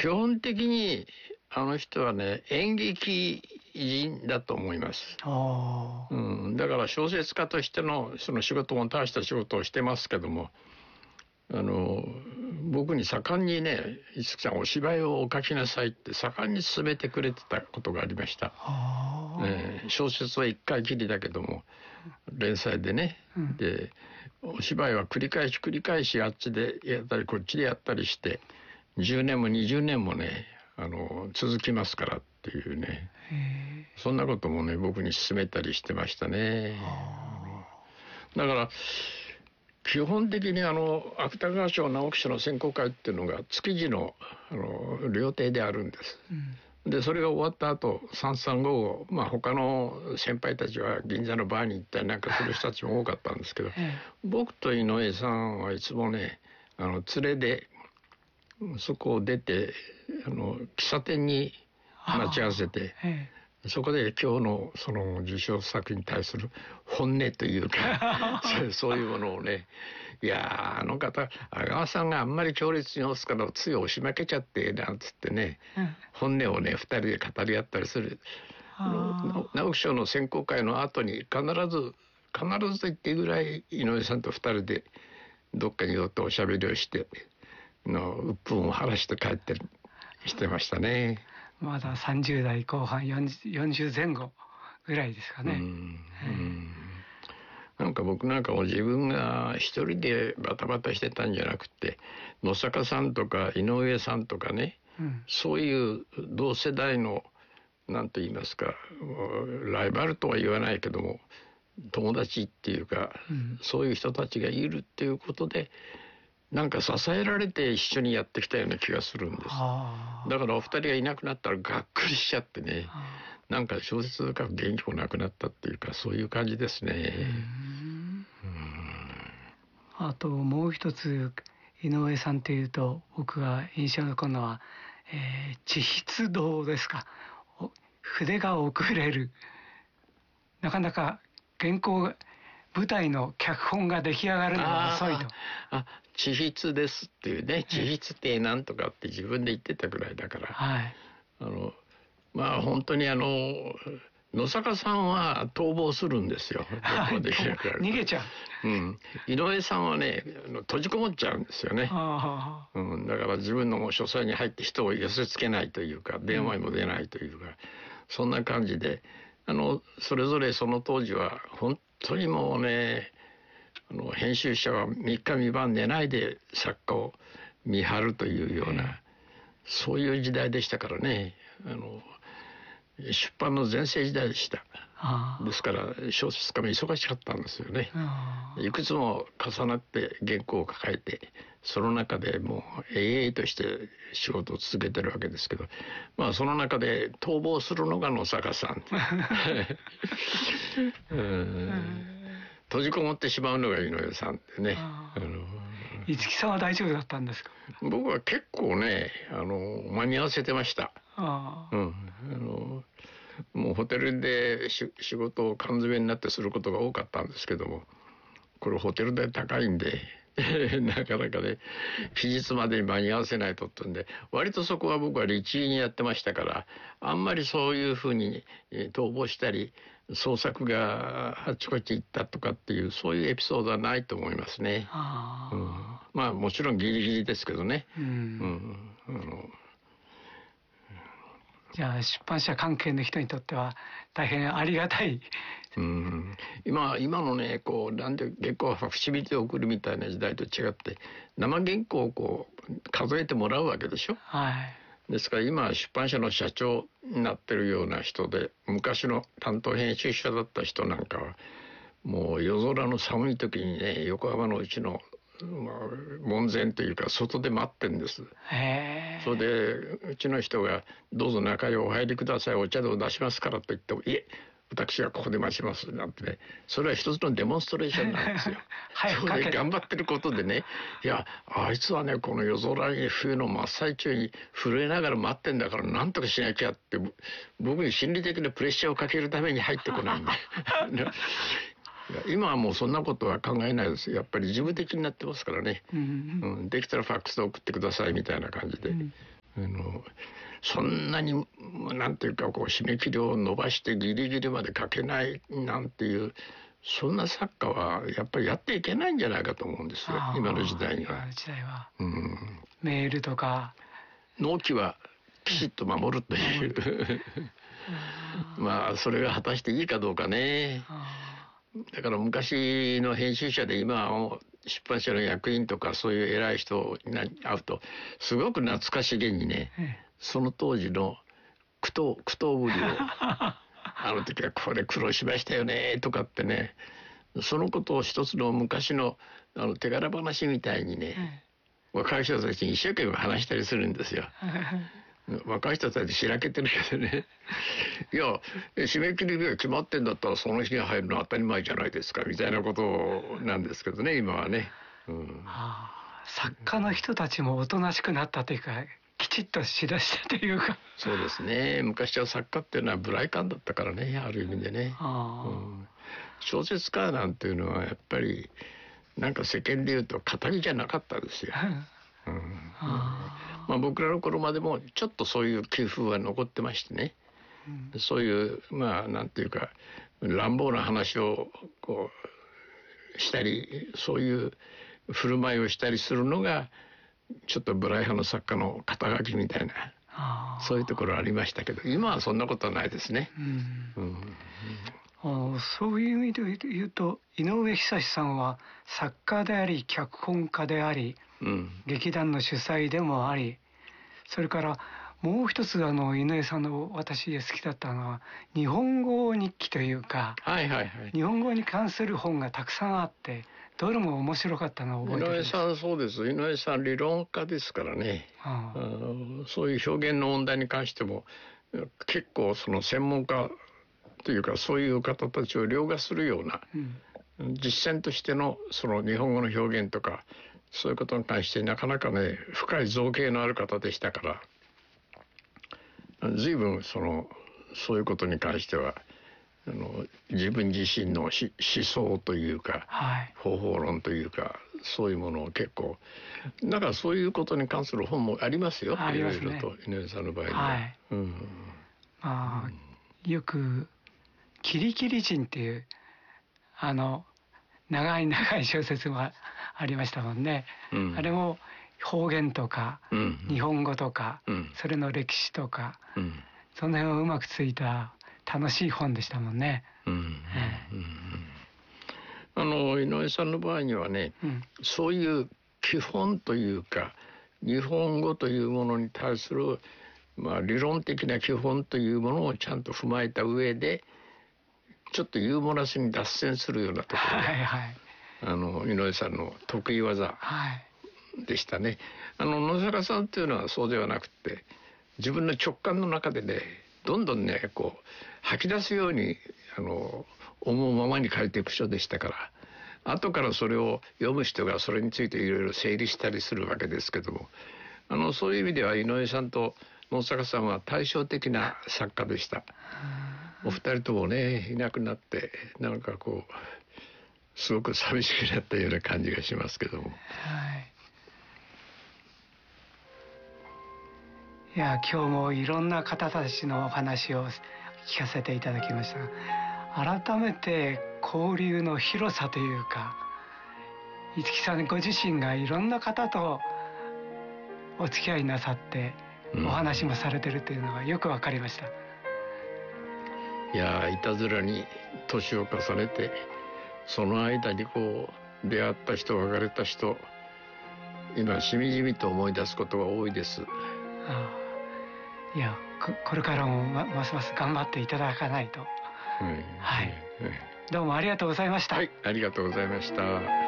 基本的にあの人はね、演劇人だと思います。だから小説家としてのその仕事も大した仕事をしてますけども、僕に盛んにね、五木さんお芝居をお書きなさいって盛んに勧めてくれてたことがありました。小説は一回きりだけども連載でね、でお芝居は繰り返しあっちでやったりこっちでやったりして10年も20年もね続きますからっていうね、そんなこともね僕に勧めたりしてましたね。だから基本的に芥川賞直木賞の選考会っていうのが築地の料亭であるんです。でそれが終わった後335他の先輩たちは銀座のバーに行ったりなんかする人たちも多かったんですけど、僕と井上さんはいつもね連れでそこを出て喫茶店に待ち合わせて、そこで今日のその受賞作に対する本音というかそういうものをね、いやあの方阿川さんがあんまり強烈に押すからつい押し負けちゃってなんつってね、本音をね2人で語り合ったりする。直木賞の選考会の後に必ずと言っていいぐらい井上さんと2人でどっかに寄っておしゃべりをして鬱憤を晴らして帰ってしてましたね。 まだ30代後半40前後ぐらいですかね。 なんか僕なんかも自分が一人でバタバタしてたんじゃなくて野坂さんとか井上さんとかね、そういう同世代のなんと言いますかライバルとは言わないけども友達っていうか、そういう人たちがいるっていうことでなんか支えられて一緒にやってきたような気がするんです。だからお二人がいなくなったらがっくりしちゃってね、なんか小説書く元気もなくなったっていうかそういう感じですね。 あともう一つ井上さんというと僕が印象に残るのは、地筆道ですか。筆が遅れる、なかなか原稿が舞台の脚本が出来上がるのが遅いと。 地筆ですっていうね、地筆ってなんとかって自分で言ってたぐらいだから、本当に野坂さんは逃亡するんですよ。 逃げちゃう。井上さんはね閉じこもっちゃうんですよね。だから自分の書斎に入って人を寄せつけないというか電話にも出ないというか、そんな感じでそれぞれその当時は本当にもうね編集者は3日3晩寝ないで作家を見張るというような、そういう時代でしたからね。出版の全盛時代でした。ですから小説家も忙しかったんですよね。いくつも重なって原稿を抱えてその中でもう永遠として仕事を続けてるわけですけど、その中で逃亡するのが野坂さん閉じこもってしまうのが井上さんでね。 五木さんは大丈夫だったんですか。 僕は結構ね間に合わせてました。もうホテルで仕事を缶詰になってすることが多かったんですけども、これホテル代高いんでなかなかね期日までに間に合わせないとってんで割とそこは僕は律儀にやってましたから、あんまりそういうふうに逃亡したり創作があちこち行ったとかっていうそういうエピソードはないと思いますね。もちろんギリギリですけどね。 じゃあ出版社関係の人にとっては大変ありがたい。 今のねなんで原稿をファクシミリで送るみたいな時代と違って生原稿を数えてもらうわけでしょ。ですから今出版社の社長になってるような人で昔の担当編集者だった人なんかはもう夜空の寒い時にね横浜のうちの門前というか外で待ってんです。それでうちの人がどうぞ中へお入りくださいお茶でも出しますからと言ってもいえ私はここで待ちますなんてね、それは一つのデモンストレーションなんですよ。それで頑張ってることでね、いやあいつはねこの夜空に冬の真っ最中に震えながら待ってんだからなんとかしなきゃって僕に心理的なプレッシャーをかけるために入ってこないんで今はもうそんなことは考えないです。やっぱり事務的になってますからね。できたらファックスで送ってくださいみたいな感じで、 そんなになんていうかこう締め切りを伸ばしてギリギリまで書けないなんていうそんな作家はやっぱりやっていけないんじゃないかと思うんですよ、今の時代には。 今の時代は、 うん、 メールとか納期はきちっと守るというまあそれが果たしていいかどうかね。だから昔の編集者で今は出版社の役員とかそういう偉い人に会うとすごく懐かしげにね、その当時の苦闘ぶりをあの時はこれ苦労しましたよねとかってね、そのことを一つの昔の手柄話みたいにね、若い人たちに一生懸命話したりするんですよ。若い人たちしらけてるけどねいや締め切り日が決まってんだったらその日に入るのは当たり前じゃないですかみたいなことなんですけどね、今はね。 作家の人たちもおとなしくなったというかきちっとしだしたというかそうですね、昔は作家っていうのは無頼感だったからね、ある意味でね。小説家なんていうのはやっぱりなんか世間でいうと語りじゃなかったですよ。まあ、僕らの頃までもちょっとそういう気風は残ってましてね、そういうまあなんていうか乱暴な話をこうしたりそういう振る舞いをしたりするのがちょっと無頼派の作家の肩書きみたいなそういうところありましたけど、今はそんなことはないですね。 そういう意味で言うと井上久志さんは作家であり脚本家であり、劇団の主催でもあり、それからもう一つ井上さんの私好きだったのは日本語日記というか、日本語に関する本がたくさんあってどれも面白かったのを覚えてるんです。 井上さんそうです。井上さん理論家ですからね。そういう表現の問題に関しても結構その専門家というかそういう方たちを凌駕するような、実践としてのその日本語の表現とかそういうことに関してなかなかね深い造詣のある方でしたから随分そういうことに関しては自分自身の思想というか、方法論というかそういうものを結構だからそういうことに関する本もありますよ。いろいろと井上さんの場合には、 よくキリキリ人っていう長い小説がありましたもんね。あれも方言とか、日本語とか、それの歴史とか、その辺をうまくついた楽しい本でしたもんね。 井上さんの場合にはね、そういう基本というか日本語というものに対する、理論的な基本というものをちゃんと踏まえた上でちょっとユーモラスに脱線するようなところが、井上さんの得意技でしたね。野坂さんっていうのはそうではなくて自分の直感の中でねどんどんねこう吐き出すように思うままに書いていく人でしたから、後からそれを読む人がそれについていろいろ整理したりするわけですけども、そういう意味では井上さんと野坂さんは対照的な作家でした。お二人ともねいなくなってなんかこうすごく寂しくなったような感じがしますけども、 いや今日もいろんな方たちのお話を聞かせていただきましたが、改めて交流の広さというか五木さんご自身がいろんな方とお付き合いなさってお話もされてるというのがよくわかりました。 いやいたずらに年を重ねてその間にこう出会った人別れた人今しみじみと思い出すことが多いです。 いやこれからもますます頑張っていただかないと。どうもありがとうございました。 ありがとうございました。